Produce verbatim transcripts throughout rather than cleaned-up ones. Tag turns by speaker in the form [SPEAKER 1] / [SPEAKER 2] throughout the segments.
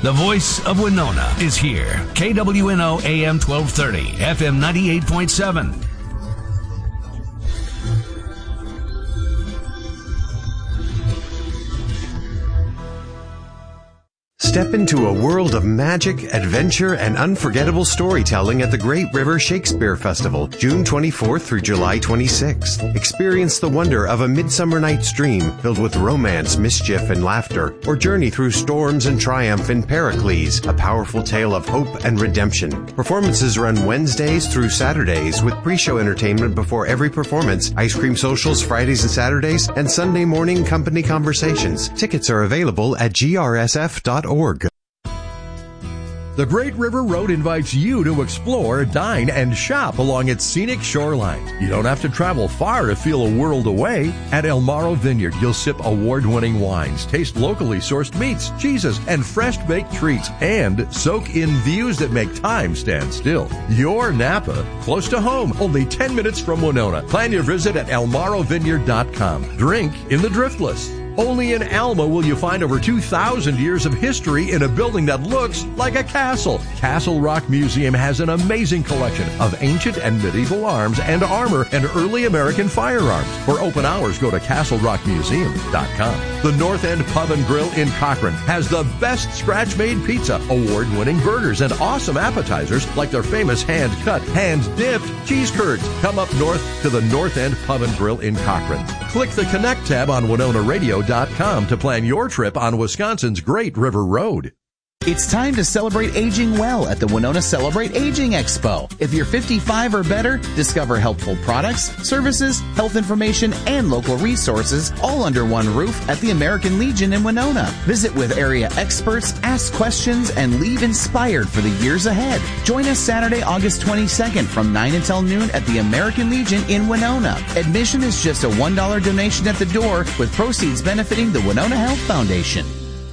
[SPEAKER 1] The voice of Winona is here. K W N O A M twelve thirty, F M ninety-eight point seven.
[SPEAKER 2] Step into a world of magic, adventure, and unforgettable storytelling at the Great River Shakespeare Festival, June twenty-fourth through July twenty-sixth. Experience the wonder of A Midsummer Night's Dream filled with romance, mischief, and laughter, or journey through storms and triumph in Pericles, a powerful tale of hope and redemption. Performances run Wednesdays through Saturdays with pre-show entertainment before every performance, ice cream socials Fridays and Saturdays, and Sunday morning company conversations. Tickets are available at G R S F dot org.
[SPEAKER 3] The Great River Road invites you to explore, dine, and shop along its scenic shoreline. You don't have to travel far to feel a world away. At El Morro Vineyard, you'll sip award-winning wines, taste locally sourced meats, cheeses, and fresh-baked treats, and soak in views that make time stand still. Your Napa, close to home, only ten minutes from Winona. Plan your visit at el morro vineyard dot com. Drink in the Driftless. Only in Alma will you find over two thousand years of history in a building that looks like a castle. Castle Rock Museum has an amazing collection of ancient and medieval arms and armor and early American firearms. For open hours, go to castle rock museum dot com. The North End Pub and Grill in Cochrane has the best scratch-made pizza, award-winning burgers, and awesome appetizers like their famous hand-cut, hand-dipped cheese curds. Come up north to the North End Pub and Grill in Cochrane. Click the Connect tab on winona radio dot com to plan your trip on Wisconsin's Great River Road.
[SPEAKER 4] It's time to celebrate aging well at the Winona Celebrate Aging Expo. If you're fifty-five or better, discover helpful products, services, health information, and local resources all under one roof at the American Legion in Winona. Visit with area experts, ask questions, and leave inspired for the years ahead. Join us Saturday, August twenty-second from nine until noon at the American Legion in Winona. Admission is just a one dollar donation at the door with proceeds benefiting the Winona Health Foundation.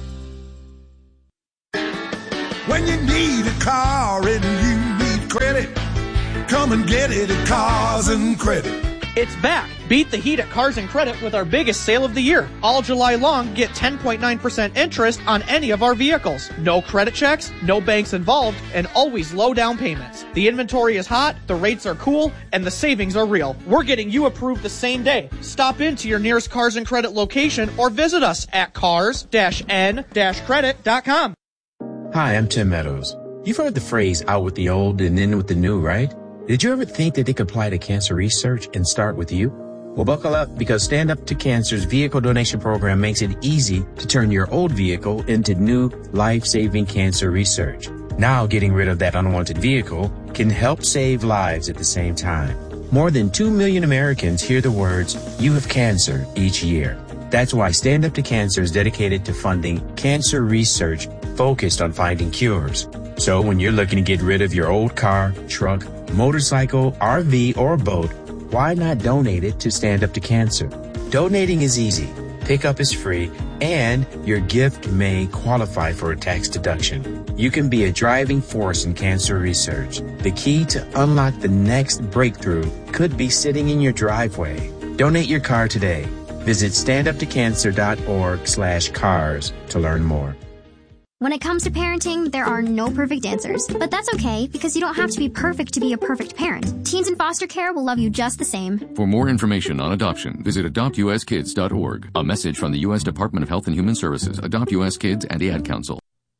[SPEAKER 5] When you need a car and you need credit, come and get it at Cars and Credit.
[SPEAKER 6] It's back. Beat the heat at Cars and Credit with our biggest sale of the year. All July long, get ten point nine percent interest on any of our vehicles. No credit checks, no banks involved, and always low down payments. The inventory is hot, the rates are cool, and the savings are real. We're getting you approved the same day. Stop into your nearest Cars and Credit location or visit us at cars dash n dash credit dot com.
[SPEAKER 7] Hi, I'm Tim Meadows. You've heard the phrase out with the old and in with the new, right? Did you ever think that they could apply to cancer research and start with you? Well, buckle up, because Stand Up to Cancer's vehicle donation program makes it easy to turn your old vehicle into new life-saving cancer research. Now, getting rid of that unwanted vehicle can help save lives at the same time. More than two million Americans hear the words, "You have cancer," each year. That's why Stand Up to Cancer is dedicated to funding cancer research focused on finding cures. So when you're looking to get rid of your old car, truck, motorcycle, R V, or boat, why not donate it to Stand Up to Cancer? Donating is easy, pickup is free, and your gift may qualify for a tax deduction. You can be a driving force in cancer research. The key to unlock the next breakthrough could be sitting in your driveway. Donate your car today. Visit stand up to cancer dot org slash cars to learn more.
[SPEAKER 8] When it comes to parenting, there are no perfect answers. But that's okay, because you don't have to be perfect to be a perfect parent. Teens in foster care will love you just the same.
[SPEAKER 9] For more information on adoption, visit adopt u s kids dot org. A message from the U S Department of Health and Human Services, Adopt U S Kids, and the Ad Council.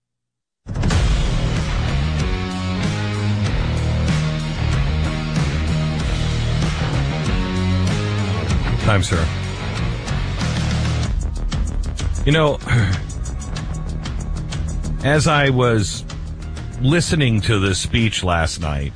[SPEAKER 10] Time, sir. You know, as I was listening to this speech last night,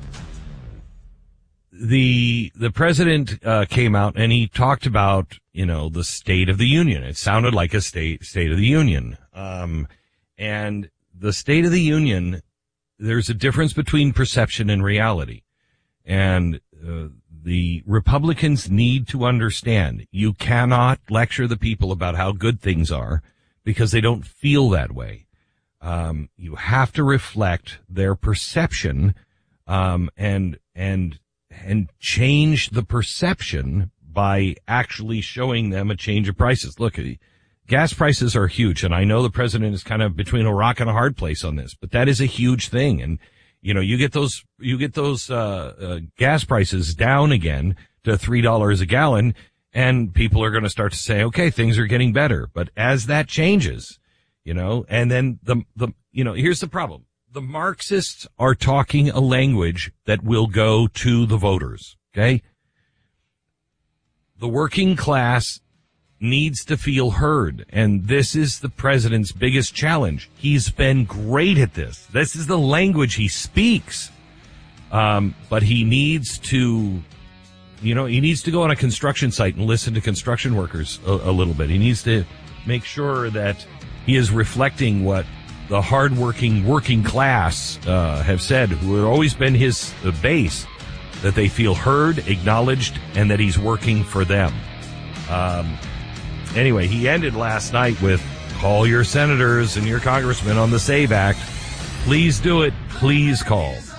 [SPEAKER 10] the the president uh, came out and he talked about, you know, the State of the Union. It sounded like a state State of the Union. Um, and the State of the Union, there's a difference between perception and reality. And uh, the Republicans need to understand you cannot lecture the people about how good things are because they don't feel that way. Um, you have to reflect their perception, um, and, and, and change the perception by actually showing them a change of prices. Look, gas prices are huge, and I know the president is kind of between a rock and a hard place on this, but that is a huge thing. And, you know, you get those, you get those, uh, uh gas prices down again to three dollars a gallon, and people are going to start to say, okay, things are getting better. But as that changes, you know, and then the, the, you know, here's the problem. The Marxists are talking a language that will go to the voters. Okay. The working class needs to feel heard. And this is the president's biggest challenge. He's been great at this. This is the language he speaks. Um, but he needs to, you know, he needs to go on a construction site and listen to construction workers a, a little bit. He needs to make sure that he is reflecting what the hardworking working class uh, have said, who have always been his uh, base, that they feel heard, acknowledged, and that he's working for them. Um, anyway, he ended last night with, call your senators and your congressmen on the SAVE Act. Please do it. Please call.